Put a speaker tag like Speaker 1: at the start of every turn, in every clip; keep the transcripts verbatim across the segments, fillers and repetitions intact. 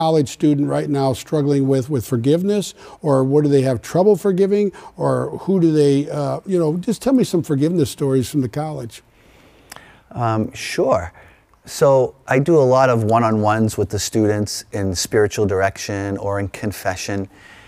Speaker 1: college student right now struggling with with forgiveness, or what do they have trouble forgiving, or who do they, uh, you know, just tell me some forgiveness stories from the college.
Speaker 2: Um, sure. So I do a lot of one-on-ones with the students in spiritual direction or in confession,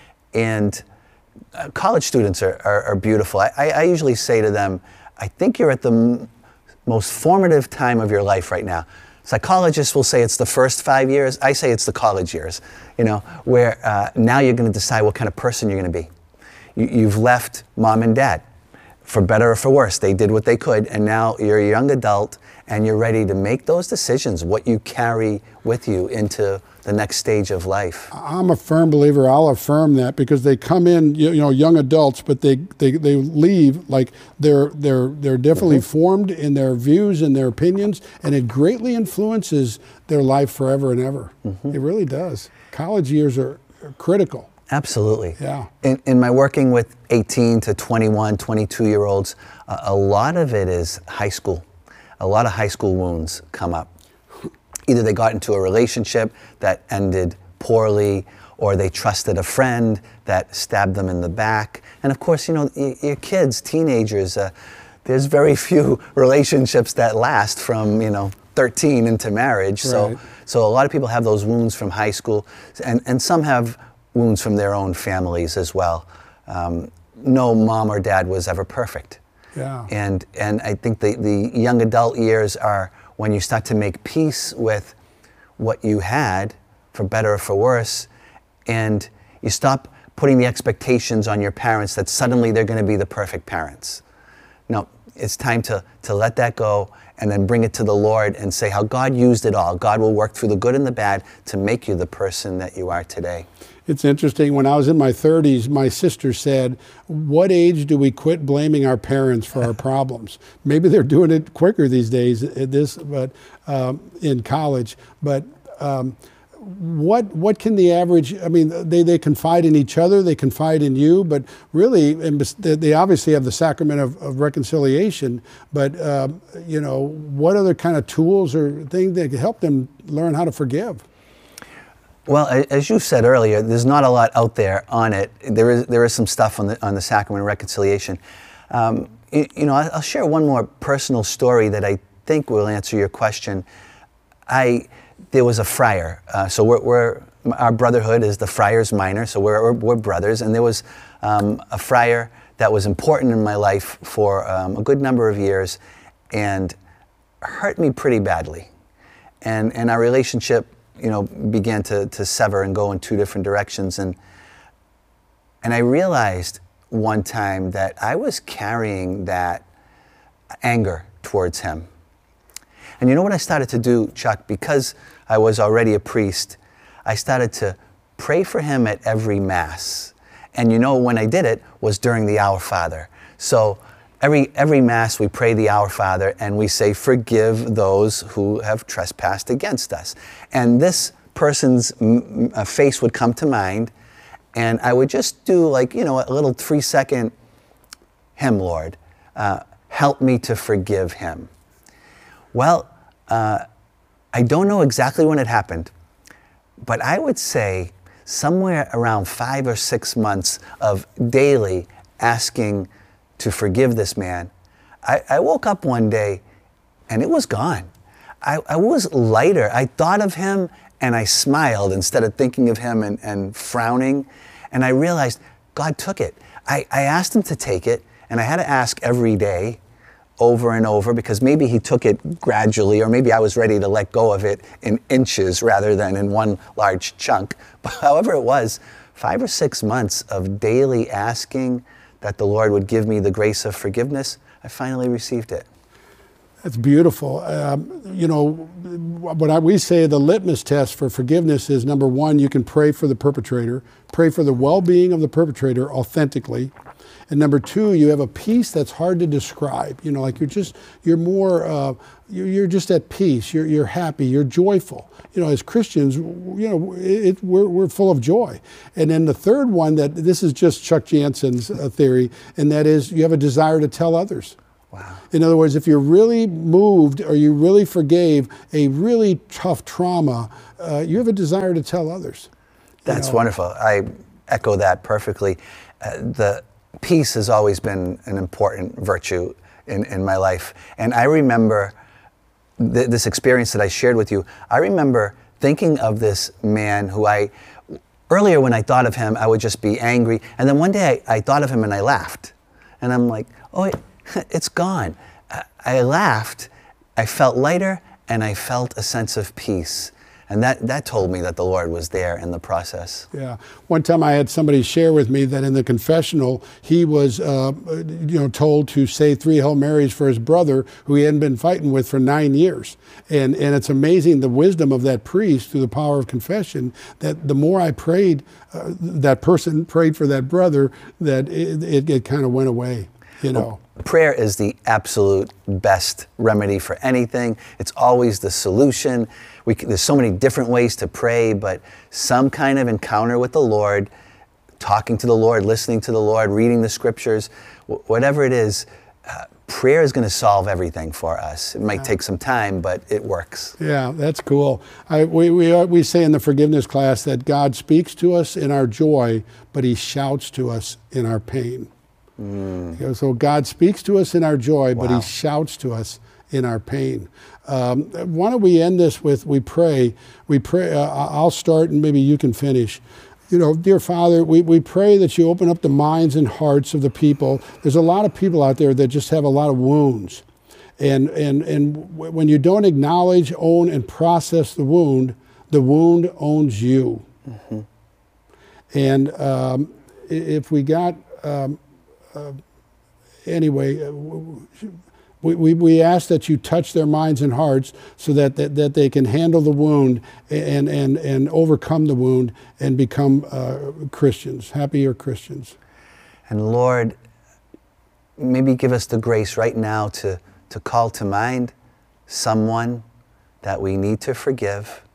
Speaker 2: and uh, college students are, are, are beautiful. I, I usually say to them, I think you're at the m most formative time of your life right now. Psychologists will say it's the first five years. I say it's the college years, you know, where uh, now you're going to decide what kind of person you're going to be. You, you've left mom and dad. For better or for worse, they did what they could, and now you're a young adult and you're ready to make those decisions, what you carry with you into the next stage of life.
Speaker 1: I'm a firm believer. I'll affirm that, because they come in, you know, young adults, but they they, they leave like they're they're they're definitely mm-hmm. formed in their views and their opinions, and it greatly influences their life forever and ever. Mm-hmm. It really does. College years are critical.
Speaker 2: Absolutely.
Speaker 1: Yeah.
Speaker 2: In, in my working with eighteen to twenty-one, twenty-two year olds, uh, a lot of it is high school. A lot of high school wounds come up. Either they got into a relationship that ended poorly, or they trusted a friend that stabbed them in the back. And of course, you know, your kids, teenagers, uh, there's very few relationships that last from, you know, thirteen into marriage. Right. So, so a lot of people have those wounds from high school, and, and some have wounds from their own families as well. Um, no mom or dad was ever perfect.
Speaker 1: Yeah.
Speaker 2: And, and I think the, the young adult years are when you start to make peace with what you had, for better or for worse, and you stop putting the expectations on your parents that suddenly they're going to be the perfect parents. No, it's time to, to let that go and then bring it to the Lord and say how God used it all. God will work through the good and the bad to make you the person that you are today.
Speaker 1: It's interesting. When I was in my thirties, my sister said, what age do we quit blaming our parents for our problems? Maybe they're doing it quicker these days at this, but um, in college. But um, what what can the average, I mean, they, they confide in each other, they confide in you, but really, and they obviously have the sacrament of, of reconciliation, but, um, you know, what other kind of tools or things that can help them learn how to forgive?
Speaker 2: Well, as you said earlier, there's not a lot out there on it. There is there is some stuff on the on the sacrament of reconciliation. Um, you, you know, I'll share one more personal story that I think will answer your question. I there was a friar, uh, so we're, we're our brotherhood is the Friars Minor, so we're we're, we're brothers, and there was um, a friar that was important in my life for um, a good number of years, and hurt me pretty badly, and and our relationship, you know, began to, to sever and go in two different directions. And, and I realized one time that I was carrying that anger towards him. And you know what I started to do, Chuck? Because I was already a priest, I started to pray for him at every Mass. And you know, when I did it was during the Our Father. So Every, every Mass we pray the Our Father and we say, forgive those who have trespassed against us. And this person's m uh, face would come to mind, and I would just do like, you know, a little three second hymn, Lord, uh, help me to forgive him. Well, uh, I don't know exactly when it happened, but I would say somewhere around five or six months of daily asking to forgive this man, I, I woke up one day and it was gone. I, I was lighter. I thought of him and I smiled instead of thinking of him and, and frowning. And I realized God took it. I, I asked him to take it, and I had to ask every day over and over, because maybe he took it gradually, or maybe I was ready to let go of it in inches rather than in one large chunk. But however it was, five or six months of daily asking that the Lord would give me the grace of forgiveness, I finally received it.
Speaker 1: That's beautiful. Um, you know, what I, we say the litmus test for forgiveness is, number one, you can pray for the perpetrator, pray for the well-being of the perpetrator authentically. And number two, you have a peace that's hard to describe. You know, like you're just, you're more, uh, you're, you're just at peace. You're, you're happy. You're joyful. You know, as Christians, you know, it, we're, we're full of joy. And then the third one, that this is just Chuck Jansen's uh, theory, and that is you have a desire to tell others.
Speaker 2: Wow.
Speaker 1: In other words, if you're really moved or you really forgave a really tough trauma, uh, you have a desire to tell others.
Speaker 2: That's
Speaker 1: know?
Speaker 2: wonderful. I echo that perfectly. Uh, the peace has always been an important virtue in, in my life. And I remember th- this experience that I shared with you. I remember thinking of this man who I, earlier when I thought of him, I would just be angry. And then one day I, I thought of him and I laughed. And I'm like, oh, it, it's gone. I, I laughed, I felt lighter, and I felt a sense of peace. And that, that told me that the Lord was there in the process.
Speaker 1: Yeah. One time I had somebody share with me that in the confessional, he was uh, you know, told to say three Hail Marys for his brother who he hadn't been fighting with for nine years. And, and it's amazing the wisdom of that priest through the power of confession, that the more I prayed, uh, that person prayed for that brother, that it, it, it kind of went away, you know.
Speaker 2: Well, prayer is the absolute best remedy for anything. It's always the solution. We, there's so many different ways to pray, but some kind of encounter with the Lord, talking to the Lord, listening to the Lord, reading the scriptures, wh- whatever it is, uh, prayer is going to solve everything for us. It might
Speaker 1: Yeah.
Speaker 2: take some time, but it works.
Speaker 1: Yeah, that's cool. I, we, we, are, we say in the forgiveness class that God speaks to us in our joy, but he shouts to us in our pain. Mm. You know, so God speaks to us in our joy,
Speaker 2: Wow.
Speaker 1: but he shouts to us in our pain. Um, why don't we end this with, we pray, we pray, uh, I'll start and maybe you can finish. You know, dear Father, we, we pray that you open up the minds and hearts of the people. There's a lot of people out there that just have a lot of wounds. And, and, and when you don't acknowledge, own, and process the wound, the wound owns you. Mm-hmm. And um, if we got, um, uh, anyway, uh, We, we, we ask that you touch their minds and hearts so that, that, that they can handle the wound and, and, and overcome the wound and become uh, Christians, happier Christians.
Speaker 2: And Lord, maybe give us the grace right now to, to call to mind someone that we need to forgive.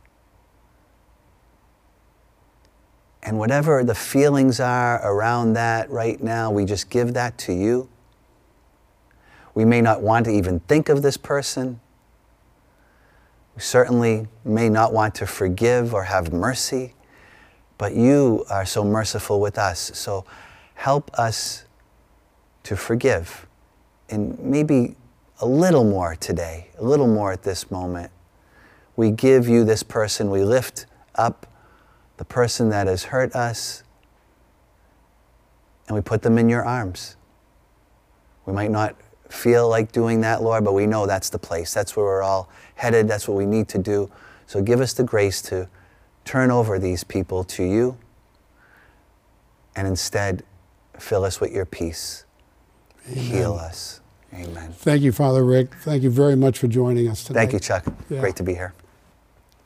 Speaker 2: And whatever the feelings are around that right now, we just give that to you. We may not want to even think of this person. We certainly may not want to forgive or have mercy, but you are so merciful with us. So help us to forgive, and maybe a little more today, a little more at this moment. We give you this person, we lift up the person that has hurt us, and we put them in your arms. We might not feel like doing that, Lord, but we know that's the place. That's where we're all headed. That's what we need to do. So give us the grace to turn over these people to you and instead fill us with your peace. Amen. Heal us. Amen.
Speaker 1: Thank you, Father Rick. Thank you very much for joining us today.
Speaker 2: Thank you, Chuck.
Speaker 1: Yeah.
Speaker 2: Great to be here.